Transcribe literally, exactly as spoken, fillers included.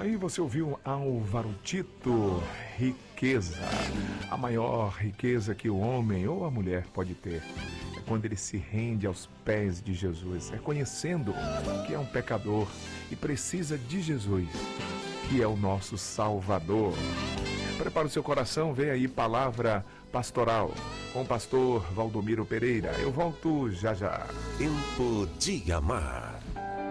Aí você ouviu Álvaro Tito, riqueza. A maior riqueza que o homem ou a mulher pode ter é quando ele se rende aos pés de Jesus, reconhecendo que é um pecador e precisa de Jesus, que é o nosso Salvador. Prepara o seu coração, vem aí Palavra Pastoral com o pastor Valdomiro Pereira. Eu volto já já. Tempo de amar.